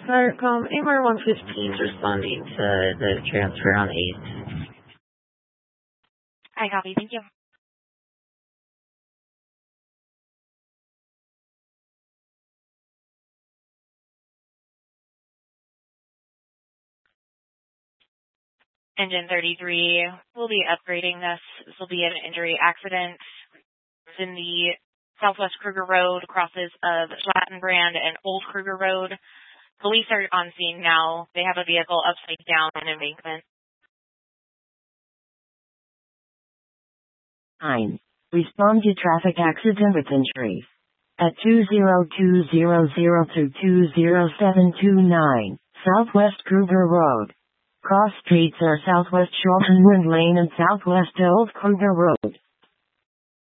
Firecom, AMR 115 responding to the transfer on 8. I copy, thank you. Engine 33 will be upgrading this. This will be an injury accident. It's in the Southwest Kruger Road, crosses of Schlattenbrand and Old Kruger Road. Police are on scene now. They have a vehicle upside down on an embankment. 9. Respond to traffic accident with injuries at 20200 through 20729, Southwest Kruger Road. Cross streets are Southwest Schlattenbrand Lane and Southwest Old Kruger Road.